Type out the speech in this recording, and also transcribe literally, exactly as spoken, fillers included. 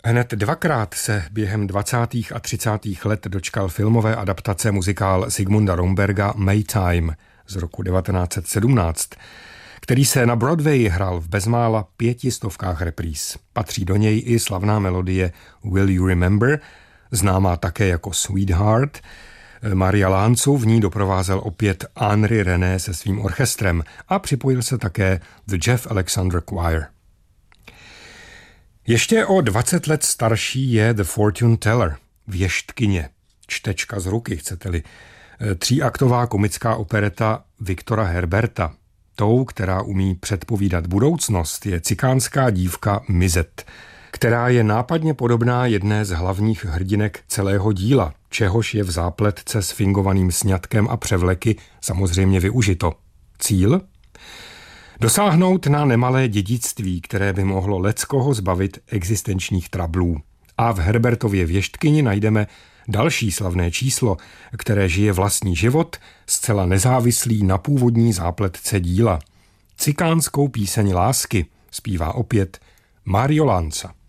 Hned dvakrát se během dvacátých a třicátých let dočkal filmové adaptace muzikál Zigmunda Romberga Maytime z roku devatenáct set sedmnáct, který se na Broadwayi hrál v bezmála pěti stovkách repríz. Patří do něj i slavná melodie Will You Remember, známá také jako Sweetheart. Maria Lanzu v ní doprovázel opět Henri René se svým orchestrem a připojil se také The Jeff Alexander Choir. Ještě o dvacet let starší je The Fortune Teller, věštkyně, čtečka z ruky, chcete-li, tříaktová komická opereta Viktora Herberta. Tou, která umí předpovídat budoucnost, je cikánská dívka Mizet, která je nápadně podobná jedné z hlavních hrdinek celého díla, čehož je v zápletce s fingovaným sňatkem a převleky samozřejmě využito. Cíl? Dosáhnout na nemalé dědictví, které by mohlo leckoho zbavit existenčních trablů. A v Herbertově věštkyni najdeme další slavné číslo, které žije vlastní život, zcela nezávislý na původní zápletce díla. Cikánskou píseň lásky zpívá opět Mario Lanza.